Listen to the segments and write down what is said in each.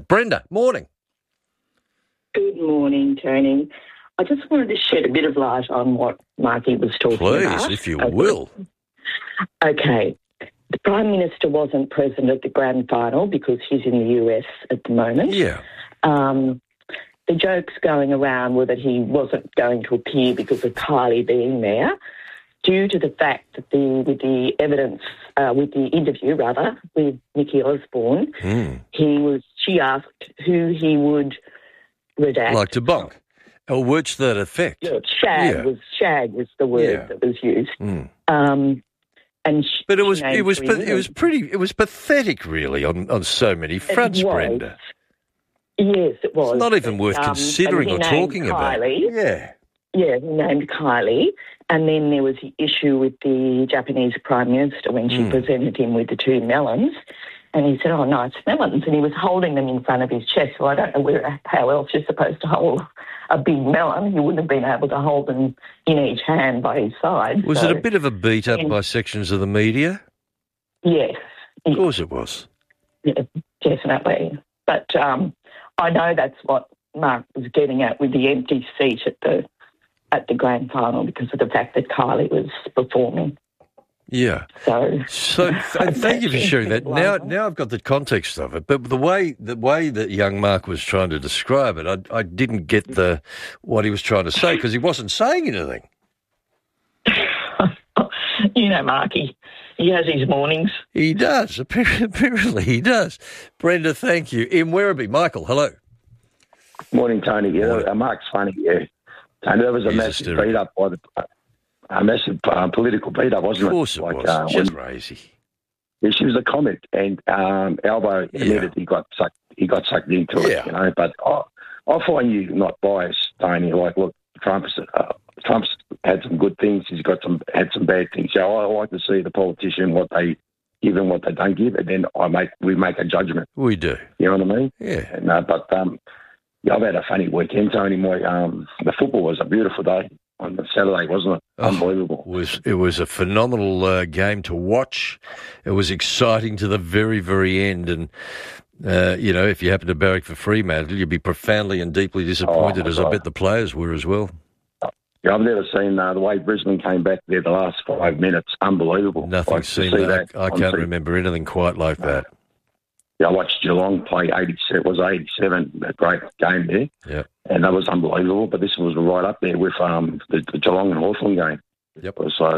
Brenda, morning. Good morning, Tony. I just wanted to shed a bit of light on what Marky was talking about. Please, if you will. Okay. The Prime Minister wasn't present at the grand final because he's in the US at the moment. Yeah. The jokes going around were that he wasn't going to appear because of Kylie being there, due to the fact that with the interview with Nikki Osborne, she asked who he would redact. Like to bonk. Or words to that effect. Yeah, shag was the word that was used. But it was pathetic, really, on so many fronts, Brenda. Yes, it was. It's not even worth considering or talking Kylie. about. Yeah. Yeah, he named Kylie. And then there was the issue with the Japanese Prime Minister when she presented him with the two melons. And he said, "Oh, nice melons." And he was holding them in front of his chest. So I don't know how else you're supposed to hold a big melon. He wouldn't have been able to hold them in each hand by his side. Was it a bit of a beat-up by sections of the media? Yes. Of course it was. Yeah, definitely. But I know that's what Mark was getting at with the empty seat at the grand final because of the fact that Kylie was performing. Yeah. So thank you for sharing that. Now I've got the context of it, but the way that young Mark was trying to describe it, I didn't get what he was trying to say because he wasn't saying anything. You know, Marky, he has his mornings. He does. Apparently he does. Brenda, thank you. In Werribee, Michael, hello. Morning, Tony. Yeah, Mark's funny. Yeah, and there was a massive beat up by a massive political beat up, wasn't it? Of course it was. She's crazy. Yeah, she was a comic, and Albo admitted he got sucked into it. You know, but I find you not biased, Tony. Like, look, Trump's had some good things. He's had some bad things. So I like to see the politician what they give and what they don't give, and then we make a judgment. We do. You know what I mean? Yeah. And, I've had a funny weekend, Tony. The football was a beautiful day on Saturday, wasn't it? Unbelievable. It was a phenomenal game to watch. It was exciting to the very, very end. And, if you happen to barrack for Fremantle, you'd be profoundly and deeply disappointed, as I bet the players were as well. Yeah, I've never seen the way Brisbane came back there the last 5 minutes. Unbelievable. Nothing seen that. I can't remember anything quite like that. Yeah, I watched Geelong play 87. It was 87, a great game there. Yeah. And that was unbelievable. But this was right up there with the Geelong and Hawthorn game. Yep.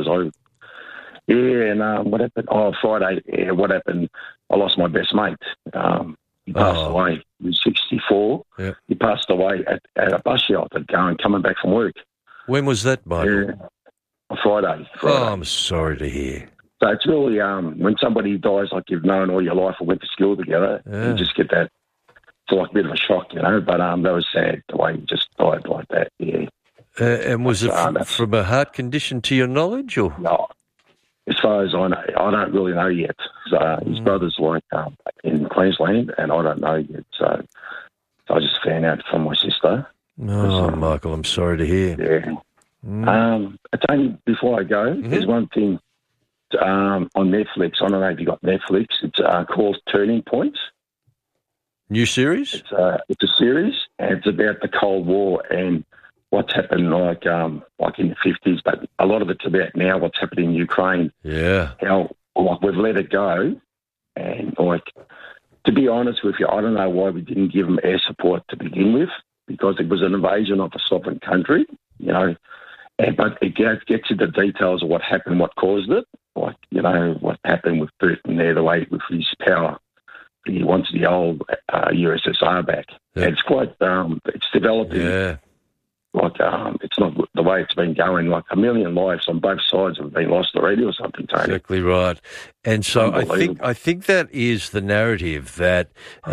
And what happened? Oh, Friday, what happened? I lost my best mate. He passed away. He was 64. Yeah. He passed away at a bus shelter coming back from work. When was that, Michael? Yeah. Friday. Oh, I'm sorry to hear. So it's really, when somebody dies like you've known all your life or went to school together, you just get that, it's like a bit of a shock, you know, but that was sad, the way he just died like that, yeah. And was it from a heart condition to your knowledge? Or? No, as far as I know, I don't really know yet. So his brother's in Queensland, and I don't know yet, so I just found out from my sister. Oh, Michael, I'm sorry to hear. Yeah. Tony, before I go, there's one thing on Netflix. I don't know if you got Netflix. It's called Turning Points. New series? It's a series, and it's about the Cold War and what's happened like in the 50s, but a lot of it's about now what's happening in Ukraine. Yeah. How we've let it go, and to be honest with you, I don't know why we didn't give them air support to begin with, because it was an invasion of a sovereign country, you know. But it gets into the details of what happened, what caused it, what happened with Putin there, the way with his power. He wants the old USSR back. Yeah. It's quite, it's developing. Yeah. It's not the way it's been going. Like 1 million lives on both sides have been lost already or something, Tony. Exactly right. And so I think that is the narrative that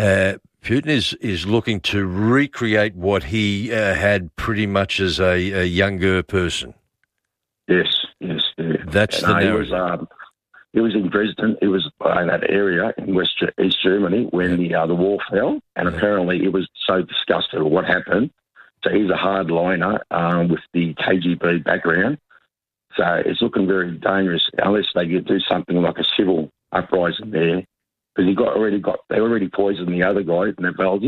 Putin is looking to recreate what he had pretty much as a younger person. Yes. That's the narrative. He was in Dresden. It was in that area in East Germany when the wall fell, and apparently he was so disgusted with what happened. So he's a hardliner with the KGB background. So it's looking very dangerous unless they do something like a civil uprising there, because they already poisoned the other guy, Navalny.